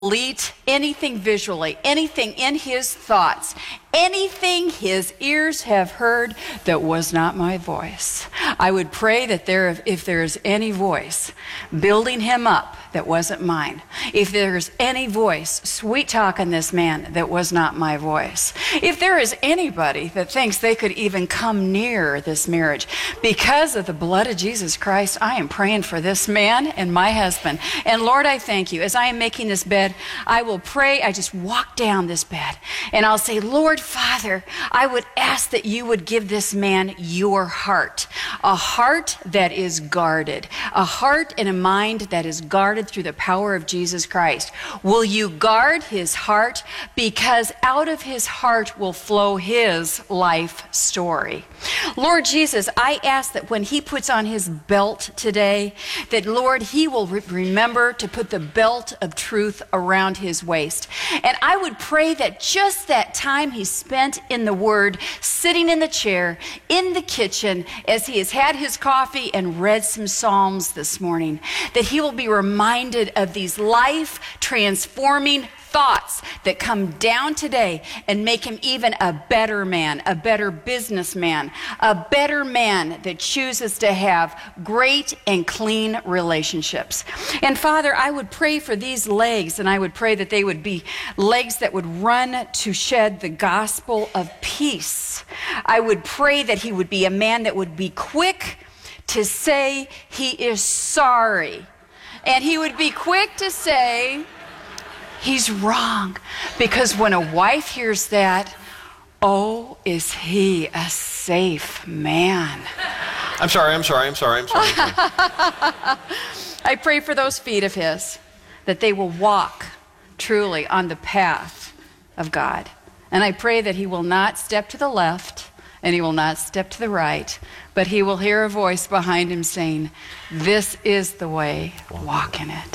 delete anything visually, anything in his thoughts, anything his ears have heard that was not my voice. I would pray that if there is any voice building him up that wasn't mine, if there's any voice sweet talking this man that was not my voice, if there is anybody that thinks they could even come near this marriage, because of the blood of Jesus Christ, I am praying for this man and my husband. And Lord, I thank you. As I am making this bed, I will pray. I just walk down this bed and I'll say, Lord Father, I would ask that you would give this man your heart, a heart that is guarded, a heart and a mind that is guarded through the power of Jesus Christ. Will you guard his heart? Because out of his heart will flow his life story. Lord Jesus, I ask that when he puts on his belt today, that Lord, he will remember to put the belt of truth around his waist. And I would pray that just that time he spent in the Word, sitting in the chair, in the kitchen, as he has had his coffee and read some Psalms this morning, that he will be reminded of these life-transforming thoughts that come down today and make him even a better man, a better businessman, a better man that chooses to have great and clean relationships. And Father, I would pray for these legs, and I would pray that they would be legs that would run to shed the gospel of peace. I would pray that he would be a man that would be quick to say he is sorry. And he would be quick to say he's wrong, because when a wife hears that, oh, is he a safe man? I'm sorry. I pray for those feet of his, that they will walk truly on the path of God. And I pray that he will not step to the left and he will not step to the right, but he will hear a voice behind him saying, this is the way, walk in it.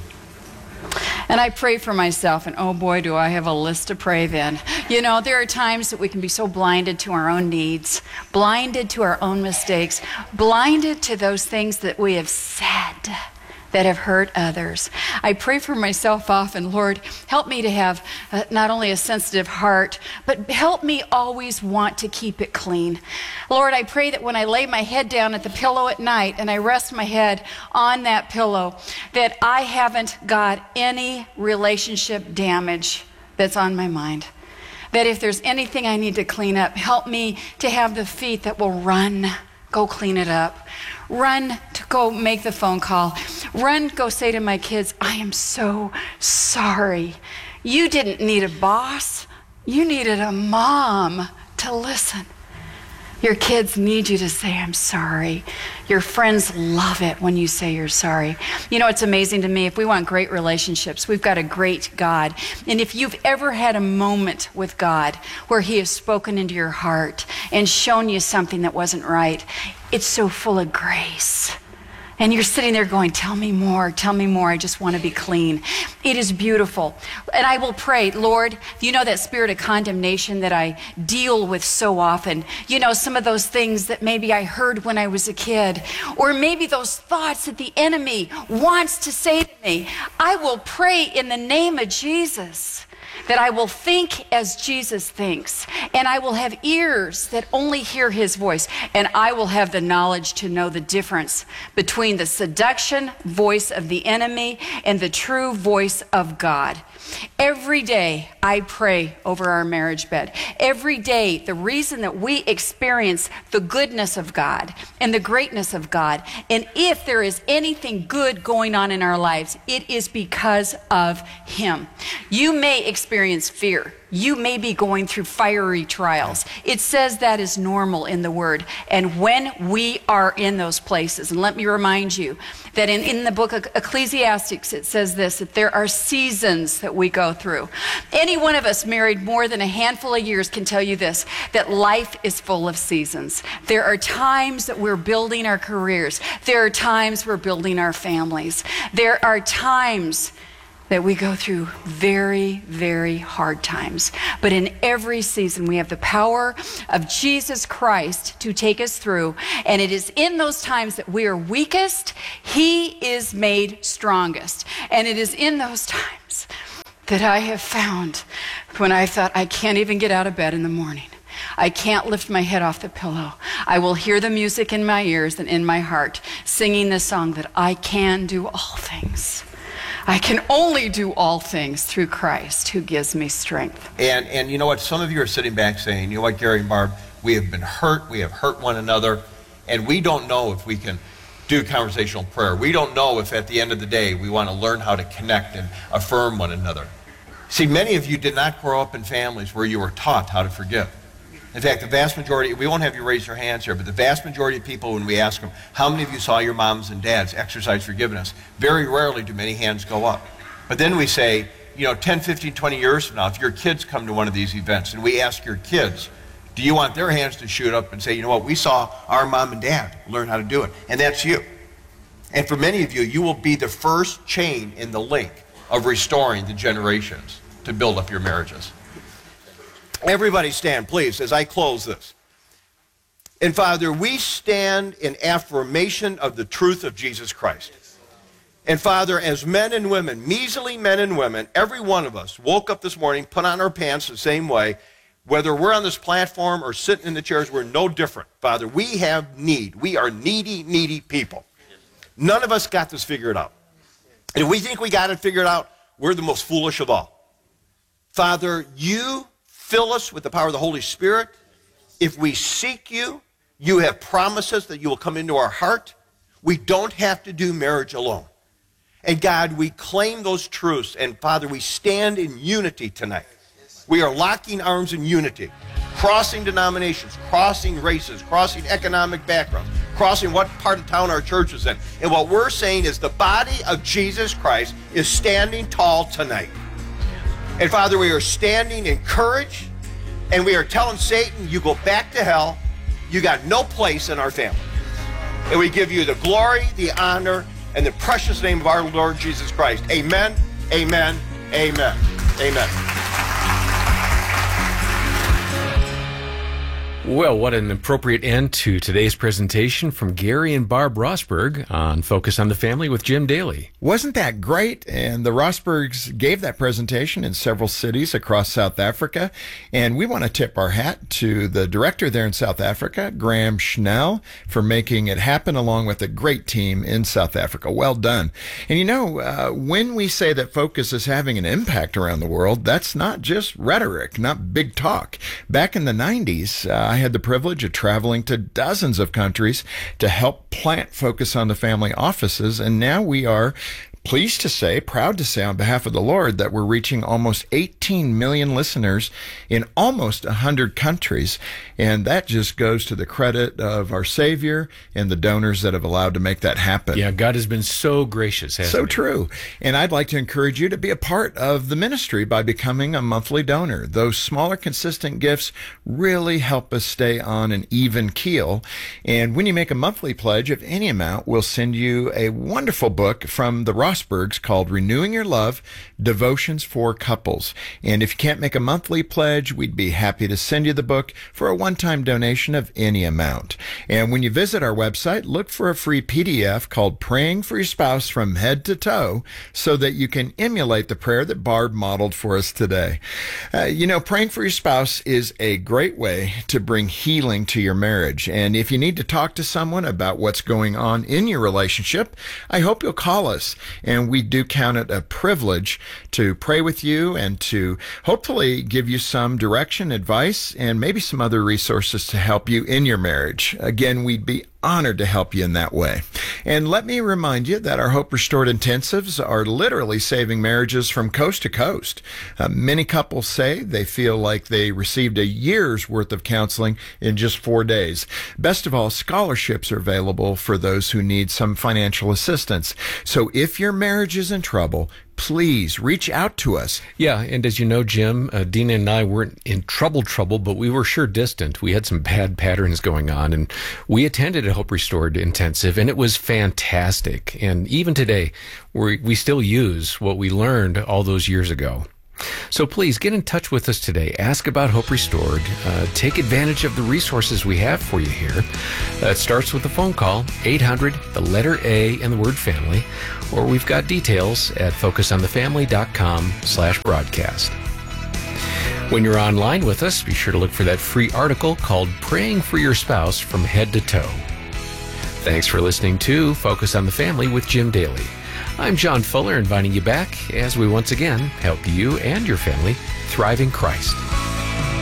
And I pray for myself, and oh boy, do I have a list to pray then. You know, there are times that we can be so blinded to our own needs, blinded to our own mistakes, blinded to those things that we have said that have hurt others. I pray for myself often, Lord, help me to have not only a sensitive heart, but help me always want to keep it clean. Lord, I pray that when I lay my head down at the pillow at night and I rest my head on that pillow, that I haven't got any relationship damage that's on my mind. That if there's anything I need to clean up, help me to have the feet that will run, go clean it up. Run to go make the phone call. Run, go say to my kids, I am so sorry. You didn't need a boss. You needed a mom to listen. Your kids need you to say, I'm sorry. Your friends love it when you say you're sorry. You know, it's amazing to me. If we want great relationships, we've got a great God. And if you've ever had a moment with God where he has spoken into your heart and shown you something that wasn't right, it's so full of grace. And you're sitting there going, tell me more, I just want to be clean. It is beautiful. And I will pray, Lord, you know that spirit of condemnation that I deal with so often. You know, some of those things that maybe I heard when I was a kid, or maybe those thoughts that the enemy wants to say to me. I will pray in the name of Jesus that I will think as Jesus thinks, and I will have ears that only hear his voice, and I will have the knowledge to know the difference between the seduction voice of the enemy and the true voice of God. Every day I pray over our marriage bed. Every day, the reason that we experience the goodness of God and the greatness of God, and if there is anything good going on in our lives, it is because of him. You may experience fear. You may be going through fiery trials. It says that is normal in the Word. And when we are in those places, and let me remind you that in the book of Ecclesiastes, it says this, that there are seasons that we go through. Any one of us married more than a handful of years can tell you this, that life is full of seasons. There are times that we're building our careers. There are times we're building our families. There are times that we go through very, very hard times. But in every season, we have the power of Jesus Christ to take us through. And it is in those times that we are weakest, he is made strongest. And it is in those times that I have found when I thought I can't even get out of bed in the morning. I can't lift my head off the pillow. I will hear the music in my ears and in my heart, singing the song that I can do all things. I can only do all things through Christ who gives me strength. And you know what? Some of you are sitting back saying, you know what, Gary and Barb, we have been hurt. We have hurt one another. And we don't know if we can do conversational prayer. We don't know if at the end of the day we want to learn how to connect and affirm one another. See, many of you did not grow up in families where you were taught how to forgive. In fact, the vast majority, we won't have you raise your hands here, but the vast majority of people, when we ask them, how many of you saw your moms and dads exercise forgiveness? Very rarely do many hands go up. But then we say, 10, 15, 20 years from now, if your kids come to one of these events and we ask your kids, do you want their hands to shoot up and say, you know what, we saw our mom and dad learn how to do it. And that's you. And for many of you, you will be the first chain in the link of restoring the generations to build up your marriages. Everybody stand, please, as I close this. And Father, we stand in affirmation of the truth of Jesus Christ. And Father, as men and women, measly men and women, every one of us woke up this morning, put on our pants the same way. Whether we're on this platform or sitting in the chairs, we're no different. Father, we have need. We are needy, needy people. None of us got this figured out. And if we think we got it figured out, we're the most foolish of all. Father, you fill us with the power of the Holy Spirit. If we seek you, you have promises that you will come into our heart. We don't have to do marriage alone. And God, we claim those truths. And Father, we stand in unity tonight. We are locking arms in unity, crossing denominations, crossing races, crossing economic backgrounds, crossing what part of town our church is in. And what we're saying is the body of Jesus Christ is standing tall tonight. And Father, we are standing in courage, and we are telling Satan, you go back to hell. You got no place in our family. And we give you the glory, the honor, and the precious name of our Lord Jesus Christ. Amen, amen, amen, amen. Well, what an appropriate end to today's presentation from Gary and Barb Rosberg on Focus on the Family with Jim Daly. Wasn't that great? And the Rosbergs gave that presentation in several cities across South Africa. And we want to tip our hat to the director there in South Africa, Graham Schnell, for making it happen along with a great team in South Africa. Well done. And when we say that Focus is having an impact around the world, that's not just rhetoric, not big talk. Back in the 90s, I had the privilege of traveling to dozens of countries to help plant Focus on the Family offices, and now we are pleased to say, proud to say on behalf of the Lord that we're reaching almost 18 million listeners in almost 100 countries. And that just goes to the credit of our Savior and the donors that have allowed to make that happen. Yeah, God has been so gracious, hasn't So he? true. And I'd like to encourage you to be a part of the ministry by becoming a monthly donor. Those smaller, consistent gifts really help us stay on an even keel. And when you make a monthly pledge of any amount, we'll send you a wonderful book from the Rosbergs called Renewing Your Love, Devotions for Couples. And if you can't make a monthly pledge, we'd be happy to send you the book for a one-time donation of any amount. And when you visit our website, look for a free PDF called Praying for Your Spouse from Head to Toe so that you can emulate the prayer that Barb modeled for us today. Praying for your spouse is a great way to bring healing to your marriage. And if you need to talk to someone about what's going on in your relationship, I hope you'll call us. And we do count it a privilege to pray with you and to hopefully give you some direction, advice, and maybe some other resources to help you in your marriage. Again, we'd be honored to help you in that way. And let me remind you that our Hope Restored intensives are literally saving marriages from coast to coast. Many couples say they feel like they received a year's worth of counseling in just 4 days. Best of all, scholarships are available for those who need some financial assistance. So if your marriage is in trouble, please reach out to us. Yeah, and as you know, Jim, Dina and I weren't in trouble, but we were sure distant. We had some bad patterns going on, and we attended a Hope Restored intensive, and it was fantastic. And even today, we still use what we learned all those years ago. So please get in touch with us today. Ask about Hope Restored. Take advantage of the resources we have for you here. It starts with a phone call, 800, the letter A, and the word family, or we've got details at focusonthefamily.com/broadcast. When you're online with us, be sure to look for that free article called Praying for Your Spouse from Head to Toe. Thanks for listening to Focus on the Family with Jim Daly. I'm John Fuller, inviting you back as we once again help you and your family thrive in Christ.